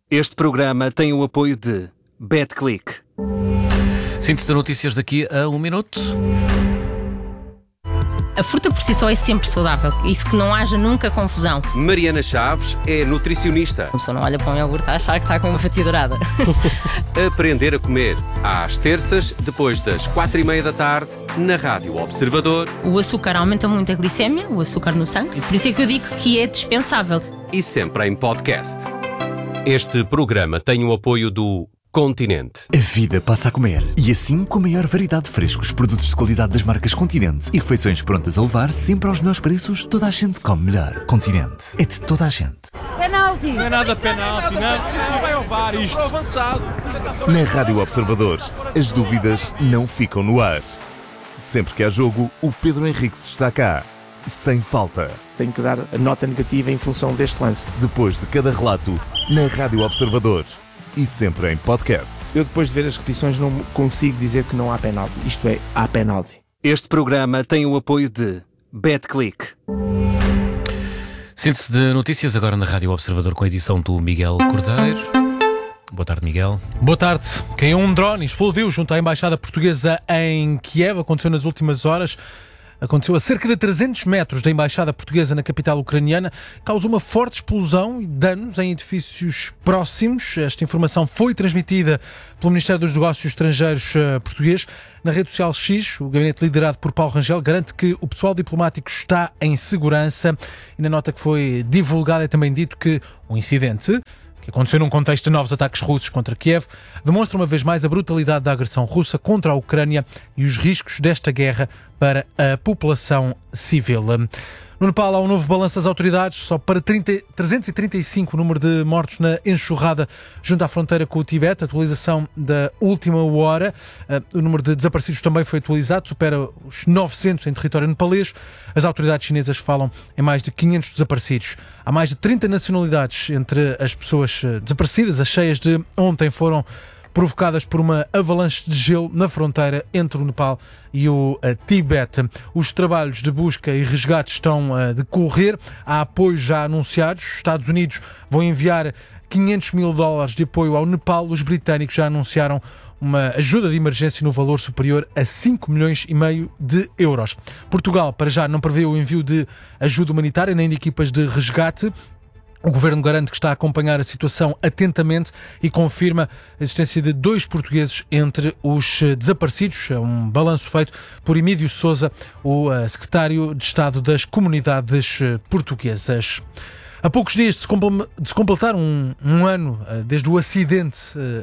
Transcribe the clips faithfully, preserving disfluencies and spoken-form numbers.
Este programa tem o apoio de BetClick. Síntese de notícias daqui a um minuto. A fruta por si só é sempre saudável. Isso que não haja nunca confusão. Mariana Chaves é nutricionista. A pessoa não olha para um iogurte a achar que está com uma fatia dourada. Aprender a comer às terças, depois das quatro e meia da tarde, na Rádio Observador. O açúcar aumenta muito a glicémia, o açúcar no sangue. Por isso é que eu digo que é dispensável. E sempre em podcast. Este programa tem o apoio do Continente. A vida passa a comer. E assim, com a maior variedade de frescos, produtos de qualidade das marcas Continente e refeições prontas a levar, sempre aos melhores preços, toda a gente come melhor. Continente. É de toda a gente. Penalti! Não é nada penalti, não. Não vai ao V A R isto. Avançado. Na Rádio Observador, as dúvidas não ficam no ar. Sempre que há jogo, o Pedro Henriques está cá. Sem falta. Tenho que dar a nota negativa em função deste lance. Depois de cada relato, na Rádio Observador. E sempre em podcast. Eu, depois de ver as repetições, não consigo dizer que não há penalti. Isto é, há penalti. Este programa tem o apoio de BetClick. Síntese de notícias agora na Rádio Observador com a edição do Miguel Cordeiro. Boa tarde, Miguel. Boa tarde. Caiu um drone e explodiu junto à Embaixada Portuguesa em Kiev. Aconteceu nas últimas horas. Aconteceu a cerca de trezentos metros da Embaixada Portuguesa na capital ucraniana. Causou uma forte explosão e danos em edifícios próximos. Esta informação foi transmitida pelo Ministério dos Negócios Estrangeiros uh, português. Na rede social X, o gabinete liderado por Paulo Rangel garante que o pessoal diplomático está em segurança. E na nota que foi divulgada é também dito que o incidente, que aconteceu num contexto de novos ataques russos contra Kiev, demonstra uma vez mais a brutalidade da agressão russa contra a Ucrânia e os riscos desta guerra para a população civil. No Nepal há um novo balanço das autoridades, só para trinta, trezentos e trinta e cinco o número de mortos na enxurrada junto à fronteira com o Tibete, atualização da última hora. O número de desaparecidos também foi atualizado, supera os novecentos em território nepalês. As autoridades chinesas falam em mais de quinhentos desaparecidos. Há mais de trinta nacionalidades entre as pessoas desaparecidas. As cheias de ontem foram provocadas por uma avalanche de gelo na fronteira entre o Nepal e o uh, Tibete. Os trabalhos de busca e resgate estão a uh, decorrer. Há apoios já anunciados. Os Estados Unidos vão enviar quinhentos mil dólares de apoio ao Nepal. Os britânicos já anunciaram uma ajuda de emergência no valor superior a cinco milhões e meio de euros. Portugal, para já, não prevê o envio de ajuda humanitária nem de equipas de resgate. O Governo garante que está a acompanhar a situação atentamente e confirma a existência de dois portugueses entre os desaparecidos. É um balanço feito por Emílio Sousa, o Secretário de Estado das Comunidades Portuguesas. Há poucos dias de se completar um, um ano desde o acidente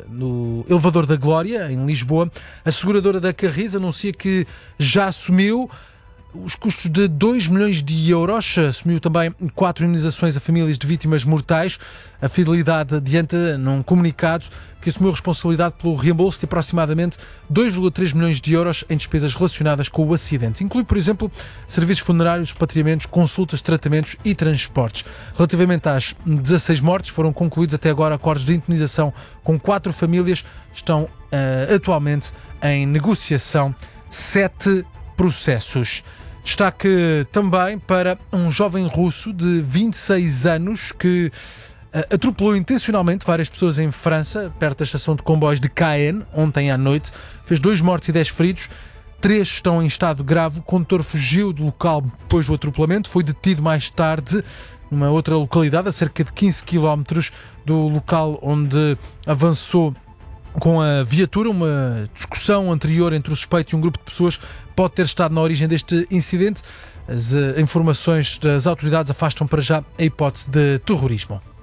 no Elevador da Glória, em Lisboa, a seguradora da Carris anuncia que já assumiu os custos de dois milhões de euros, assumiu também quatro indenizações a famílias de vítimas mortais. A Fidelidade adianta num comunicado que assumiu a responsabilidade pelo reembolso de aproximadamente dois vírgula três milhões de euros em despesas relacionadas com o acidente. Inclui, por exemplo, serviços funerários, repatriamentos, consultas, tratamentos e transportes. Relativamente às dezasseis mortes, foram concluídos até agora acordos de indenização com quatro famílias. Estão uh, atualmente em negociação sete processos. Destaque também para um jovem russo de vinte e seis anos que uh, atropelou intencionalmente várias pessoas em França, perto da estação de comboios de Caen, ontem à noite. Fez dois mortos e dez feridos. Três estão em estado grave. O condutor fugiu do local depois do atropelamento. Foi detido mais tarde numa outra localidade, a cerca de quinze quilómetros do local onde avançou com a viatura. Uma discussão anterior entre o suspeito e um grupo de pessoas pode ter estado na origem deste incidente. As uh, informações das autoridades afastam para já a hipótese de terrorismo.